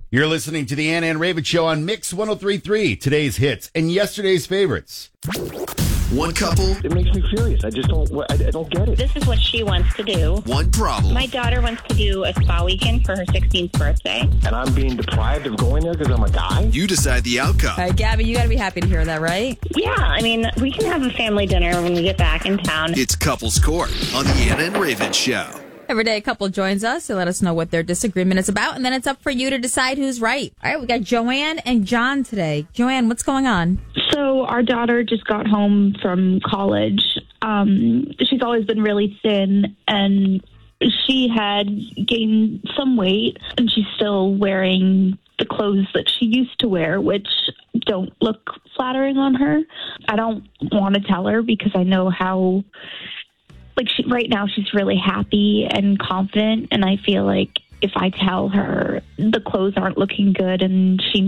You're listening to the Ann and Raven Show on Mix 103.3, today's hits and yesterday's favorites. One couple. It makes me furious. I don't get it. This is what she wants to do. One problem. My daughter wants to do a spa weekend for her 16th birthday. And I'm being deprived of going there because I'm a guy? You decide the outcome. All right, Gabby, you got to be happy to hear that, right? Yeah, I mean, we can have a family dinner when we get back in town. It's Couples Court on the Ann and Raven Show. Every day a couple joins us to let us know what their disagreement is about, and then it's up for you to decide who's right. All right, we got Joanne and John today. Joanne, what's going on? So our daughter just got home from college. She's always been really thin, and she had gained some weight, and she's still wearing the clothes that she used to wear, which don't look flattering on her. I don't want to tell her because I know how... right now she's really happy and confident, and I feel like if I tell her the clothes aren't looking good and she